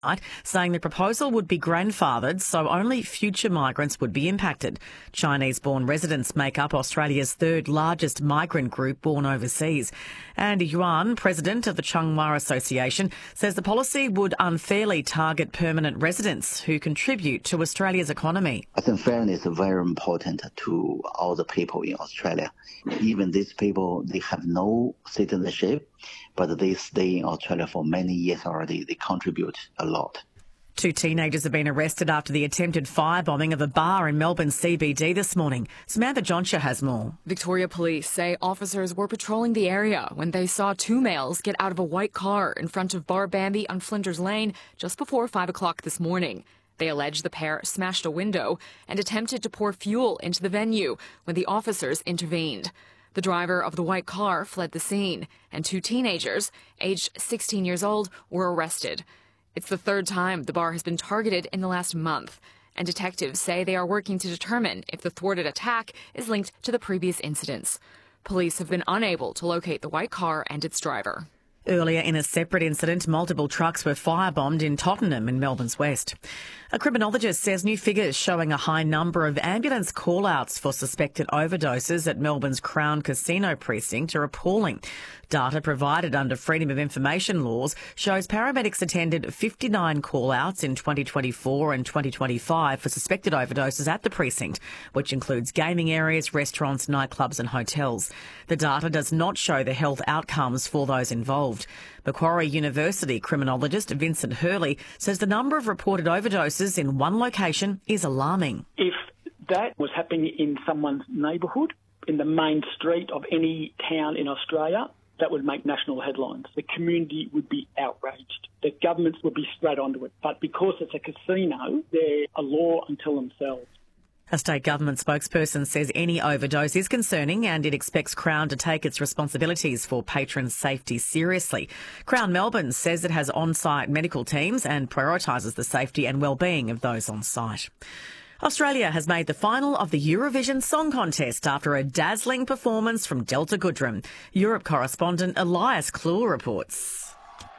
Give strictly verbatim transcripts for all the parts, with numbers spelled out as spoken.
saying the proposal would be grandfathered, so only future migrants would be impacted. Chinese-born residents make up Australia's third largest migrant group born overseas. Andy Yuan, president of the Changhua Association, says the policy would unfairly target permanent residents who contribute to Australia's economy. I think fairness is very important to all the people in Australia. Even these people, they have no citizenship, but they stay in Australia for many years already. They contribute a lot. Two teenagers have been arrested after the attempted firebombing of a bar in Melbourne C B D this morning. Samantha Johnshire has more. Victoria Police say officers were patrolling the area when they saw two males get out of a white car in front of Bar Bambi on Flinders Lane just before five o'clock this morning. They allege the pair smashed a window and attempted to pour fuel into the venue when the officers intervened. The driver of the white car fled the scene, and two teenagers, aged sixteen years old, were arrested. It's the third time the bar has been targeted in the last month, and detectives say they are working to determine if the thwarted attack is linked to the previous incidents. Police have been unable to locate the white car and its driver. Earlier in a separate incident, multiple trucks were firebombed in Tottenham in Melbourne's west. A criminologist says new figures showing a high number of ambulance call-outs for suspected overdoses at Melbourne's Crown Casino precinct are appalling. Data provided under Freedom of Information laws shows paramedics attended fifty-nine call-outs in twenty twenty-four and twenty twenty-five for suspected overdoses at the precinct, which includes gaming areas, restaurants, nightclubs and hotels. The data does not show the health outcomes for those involved. Macquarie University criminologist Vincent Hurley says the number of reported overdoses in one location is alarming. If that was happening in someone's neighbourhood, in the main street of any town in Australia, that would make national headlines. The community would be outraged. The governments would be straight onto it. But because it's a casino, they're a law unto themselves. A state government spokesperson says any overdose is concerning and it expects Crown to take its responsibilities for patron safety seriously. Crown Melbourne says it has on-site medical teams and prioritises the safety and well-being of those on site. Australia has made the final of the Eurovision Song Contest after a dazzling performance from Delta Goodrem. Europe correspondent Elias Kluwer reports.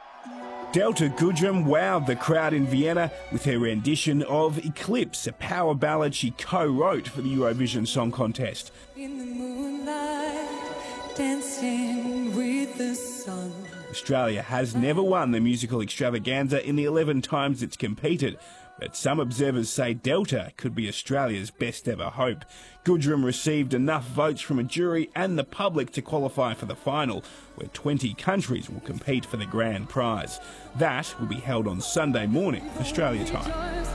Delta Goodrem wowed the crowd in Vienna with her rendition of Eclipse, a power ballad she co-wrote for the Eurovision Song Contest. In the moonlight, dancing with the sun. Australia has never won the musical extravaganza in the eleven times it's competed, but some observers say Delta could be Australia's best ever hope. Goodrem received enough votes from a jury and the public to qualify for the final, where twenty countries will compete for the grand prize. That will be held on Sunday morning, Australia time.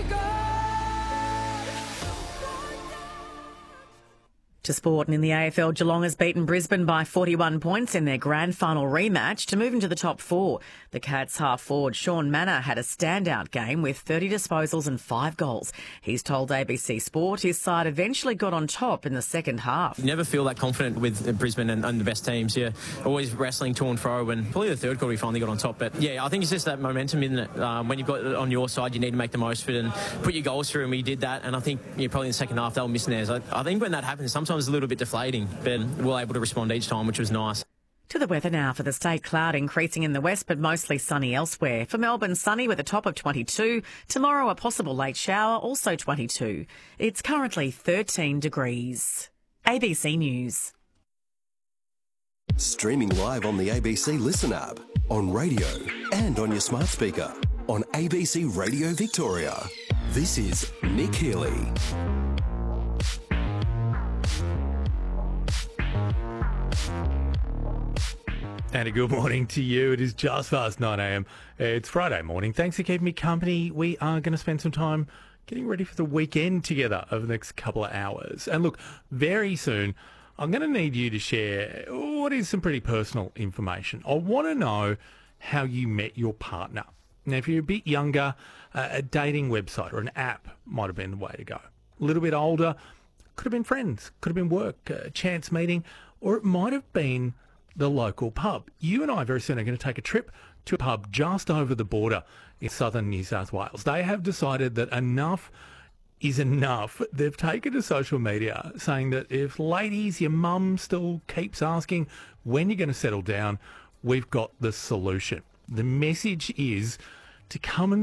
To sport, and in the A F L, Geelong has beaten Brisbane by forty-one points in their grand final rematch to move into the top four. The Cats half forward Sean Manor had a standout game with thirty disposals and five goals. He's told A B C Sport his side eventually got on top in the second half. You never feel that confident with Brisbane and, and the best teams, yeah. Always wrestling to and fro, and probably the third quarter we finally got on top. But yeah, I think it's just that momentum, isn't it? Um, when you've got it on your side, you need to make the most of it and put your goals through, and we did that. And I think yeah, probably in the second half they were missing theirs. I, I think when that happens, sometimes it's a little bit deflating, but we were able to respond each time, which was nice. To the weather now for the state. Cloud increasing in the west, but mostly sunny elsewhere. For Melbourne, sunny with a top of twenty-two. Tomorrow, a possible late shower, also twenty-two. It's currently thirteen degrees. A B C News. Streaming live on the A B C Listen app, on radio and on your smart speaker. On A B C Radio Victoria. This is Nick Healy. And a good morning to you. It is just past nine a.m. It's Friday morning. Thanks for keeping me company. We are going to spend some time getting ready for the weekend together over the next couple of hours. And look, very soon, I'm going to need you to share what is some pretty personal information. I want to know how you met your partner. Now, if you're a bit younger, uh, a dating website or an app might have been the way to go. A little bit older, could have been friends, could have been work, a chance meeting, or it might have been the local pub. You and I very soon are going to take a trip to a pub just over the border in southern New South Wales. They have decided that enough is enough. They've taken to social media saying that if ladies, your mum still keeps asking when you're going to settle down, we've got the solution. The message is to come and